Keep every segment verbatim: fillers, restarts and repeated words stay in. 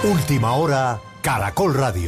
Última hora, Caracol Radio.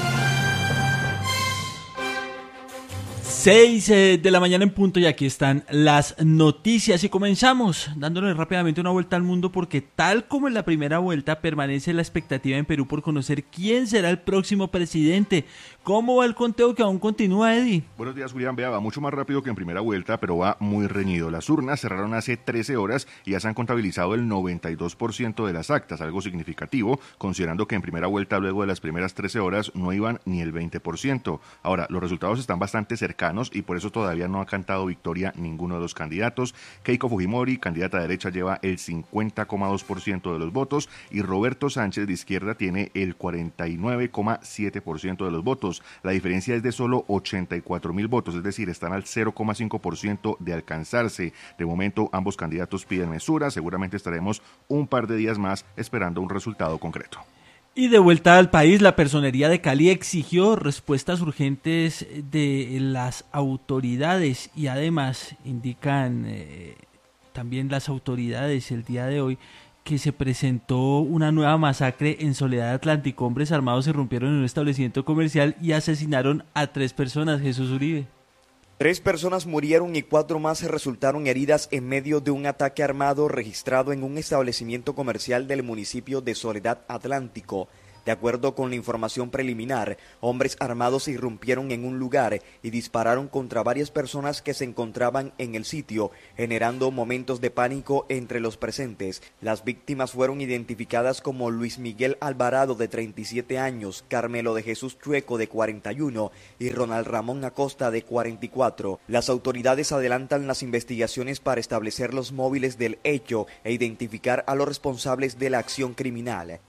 Seis eh, de la mañana en punto y aquí están las noticias y comenzamos dándole rápidamente una vuelta al mundo porque tal como en la primera vuelta permanece la expectativa en Perú por conocer quién será el próximo presidente. ¿Cómo va el conteo que aún continúa, Eddie? Buenos días, Julián. Vea, va mucho más rápido que en primera vuelta, pero va muy reñido. Las urnas cerraron hace trece horas y ya se han contabilizado el noventa y dos por ciento de las actas, algo significativo, considerando que en primera vuelta, luego de las primeras trece horas, no iban ni el veinte por ciento. Ahora, los resultados están bastante cercanos y por eso todavía no ha cantado victoria ninguno de los candidatos. Keiko Fujimori, candidata de derecha, lleva el cincuenta coma dos por ciento de los votos y Roberto Sánchez, de izquierda, tiene el cuarenta y nueve coma siete por ciento de los votos. La diferencia es de solo ochenta y cuatro mil votos, es decir, están al cero coma cinco por ciento de alcanzarse. De momento, ambos candidatos piden mesura, seguramente estaremos un par de días más esperando un resultado concreto. Y de vuelta al país, la Personería de Cali exigió respuestas urgentes de las autoridades y además indican eh, también las autoridades el día de hoy que se presentó una nueva masacre en Soledad Atlántico. Hombres armados irrumpieron en un establecimiento comercial y asesinaron a tres personas. Jesús Uribe. Tres personas murieron y cuatro más resultaron heridas en medio de un ataque armado registrado en un establecimiento comercial del municipio de Soledad Atlántico. De acuerdo con la información preliminar, hombres armados irrumpieron en un lugar y dispararon contra varias personas que se encontraban en el sitio, generando momentos de pánico entre los presentes. Las víctimas fueron identificadas como Luis Miguel Alvarado, de treinta y siete años, Carmelo de Jesús Chueco, de cuarenta y uno, y Ronald Ramón Acosta, de cuarenta y cuatro. Las autoridades adelantan las investigaciones para establecer los móviles del hecho e identificar a los responsables de la acción criminal.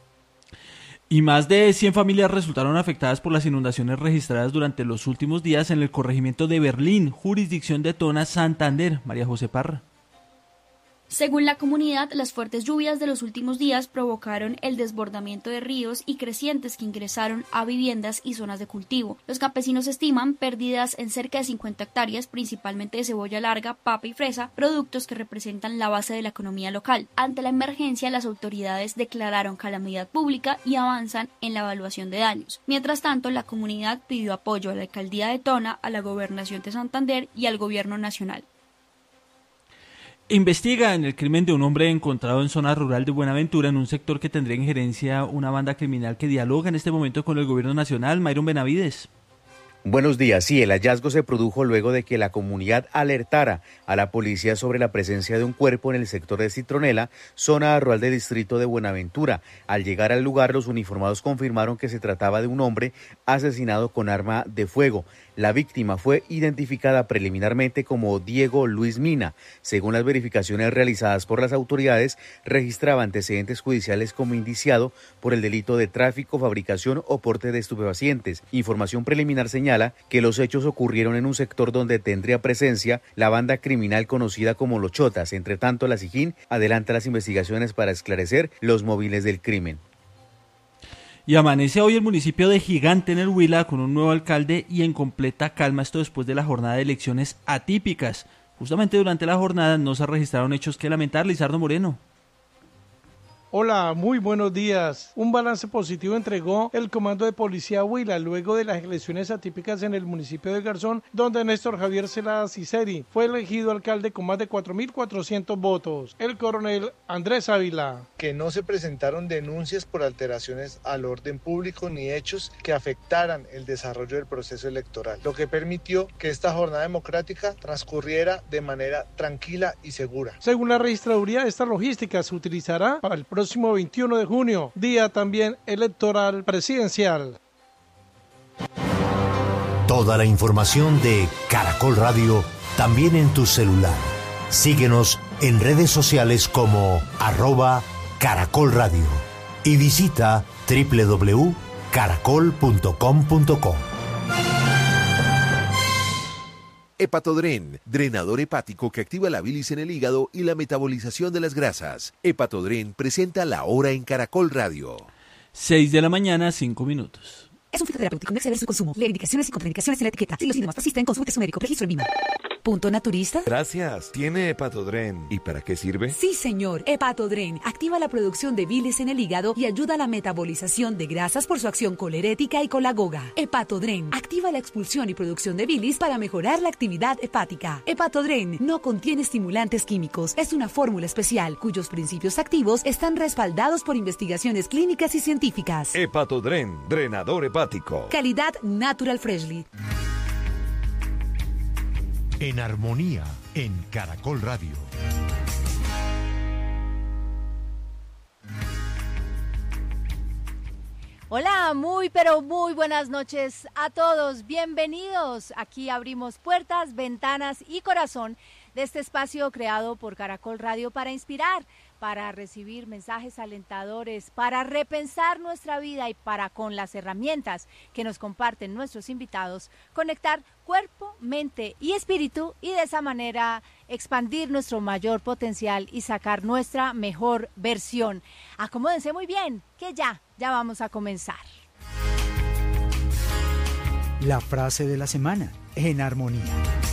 Y más de cien familias resultaron afectadas por las inundaciones registradas durante los últimos días en el corregimiento de Berlín, jurisdicción de Tona, Santander. María José Parra. Según la comunidad, las fuertes lluvias de los últimos días provocaron el desbordamiento de ríos y crecientes que ingresaron a viviendas y zonas de cultivo. Los campesinos estiman pérdidas en cerca de cincuenta hectáreas, principalmente de cebolla larga, papa y fresa, productos que representan la base de la economía local. Ante la emergencia, las autoridades declararon calamidad pública y avanzan en la evaluación de daños. Mientras tanto, la comunidad pidió apoyo a la alcaldía de Tona, a la gobernación de Santander y al gobierno nacional. Investiga en el crimen de un hombre encontrado en zona rural de Buenaventura, en un sector que tendría en gerencia una banda criminal que dialoga en este momento con el gobierno nacional. Myron Benavides. Buenos días. Sí, el hallazgo se produjo luego de que la comunidad alertara a la policía sobre la presencia de un cuerpo en el sector de Citronela, zona rural del distrito de Buenaventura. Al llegar al lugar, los uniformados confirmaron que se trataba de un hombre asesinado con arma de fuego. La víctima fue identificada preliminarmente como Diego Luis Mina. Según las verificaciones realizadas por las autoridades, registraba antecedentes judiciales como indiciado por el delito de tráfico, fabricación o porte de estupefacientes. Información preliminar señala que los hechos ocurrieron en un sector donde tendría presencia la banda criminal conocida como Los Chotas. Entre tanto, la SIJIN adelanta las investigaciones para esclarecer los móviles del crimen. Y amanece hoy el municipio de Gigante en el Huila con un nuevo alcalde y en completa calma, esto después de la jornada de elecciones atípicas. Justamente durante la jornada no se registraron hechos que lamentar. Lizardo Moreno. Hola, muy buenos días. Un balance positivo entregó el Comando de Policía Huila luego de las elecciones atípicas en el municipio de Garzón, donde Néstor Javier Celada Ciceri fue elegido alcalde con más de cuatro mil cuatrocientos votos. El coronel Andrés Ávila. Que no se presentaron denuncias por alteraciones al orden público ni hechos que afectaran el desarrollo del proceso electoral, lo que permitió que esta jornada democrática transcurriera de manera tranquila y segura. Según la registraduría, esta logística se utilizará para el próximo veintiuno de junio, día también electoral presidencial. Toda la información de Caracol Radio también en tu celular. Síguenos en redes sociales como arroba Caracol Radio y visita doble u doble u doble u punto caracol punto com punto co. Hepatodren, drenador hepático que activa la bilis en el hígado y la metabolización de las grasas. Hepatodren presenta La Hora en Caracol Radio. seis de la mañana, cinco minutos. Es un fitoterapéutico, no exceder su consumo. Lee indicaciones y contraindicaciones en la etiqueta. Si los síntomas persisten, consulte a su médico. Registro en V I M A. ¿Punto naturista? Gracias. ¿Tiene Hepatodren? ¿Y para qué sirve? Sí, señor. Hepatodren activa la producción de bilis en el hígado y ayuda a la metabolización de grasas por su acción colerética y colagoga. Hepatodren activa la expulsión y producción de bilis para mejorar la actividad hepática. Hepatodren no contiene estimulantes químicos. Es una fórmula especial cuyos principios activos están respaldados por investigaciones clínicas y científicas. Hepatodren, drenador hepático. Calidad Natural Freshly. En armonía, en Caracol Radio. Hola, muy pero muy buenas noches a todos. Bienvenidos. Aquí abrimos puertas, ventanas y corazón de este espacio creado por Caracol Radio para inspirar, para recibir mensajes alentadores, para repensar nuestra vida y para, con las herramientas que nos comparten nuestros invitados, conectar cuerpo, mente y espíritu y de esa manera expandir nuestro mayor potencial y sacar nuestra mejor versión. Acomódense muy bien, que ya, ya vamos a comenzar. La frase de la semana, en armonía.